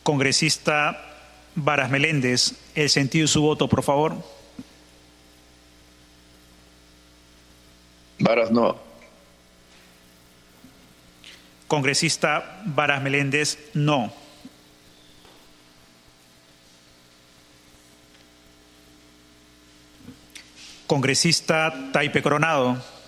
Congresista Varas Meléndez, el sentido de su voto, por favor. Varas no. Congresista Varas Meléndez, no. Congresista Taipe Coronado.